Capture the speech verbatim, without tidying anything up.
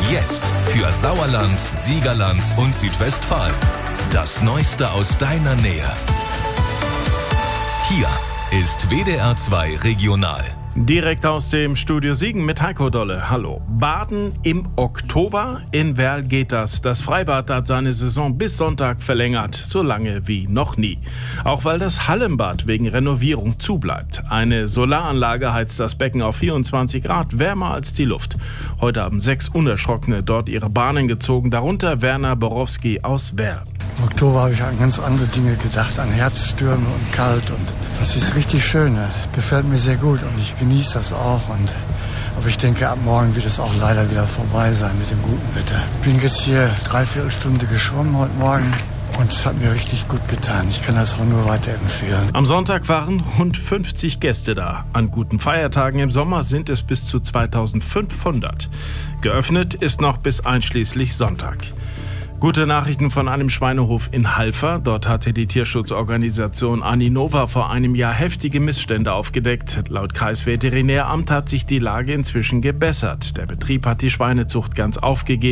Jetzt für Sauerland, Siegerland und Südwestfalen. Das Neueste aus deiner Nähe. Hier ist W D R zwei Regional. Direkt aus dem Studio Siegen mit Heiko Dolle. Hallo. Baden im Oktober? In Werl geht das. Das Freibad hat seine Saison bis Sonntag verlängert, so lange wie noch nie. Auch weil das Hallenbad wegen Renovierung zubleibt. Eine Solaranlage heizt das Becken auf vierundzwanzig Grad, wärmer als die Luft. Heute haben sechs Unerschrockene dort ihre Bahnen gezogen, darunter Werner Borowski aus Werl. Im Oktober habe ich an ganz andere Dinge gedacht, an Herbststürme und kalt, und das ist richtig schön. Das gefällt mir sehr gut und ich genieße das auch. Und, aber ich denke, ab morgen wird es auch leider wieder vorbei sein mit dem guten Wetter. Ich bin jetzt hier dreiviertel Stunde geschwommen heute Morgen und es hat mir richtig gut getan. Ich kann das auch nur weiterempfehlen. Am Sonntag waren rund fünfzig Gäste da. An guten Feiertagen im Sommer sind es bis zu zweitausendfünfhundert. Geöffnet ist noch bis einschließlich Sonntag. Gute Nachrichten von einem Schweinehof in Halver. Dort hatte die Tierschutzorganisation Aninova vor einem Jahr heftige Missstände aufgedeckt. Laut Kreisveterinäramt hat sich die Lage inzwischen gebessert. Der Betrieb hat die Schweinezucht ganz aufgegeben.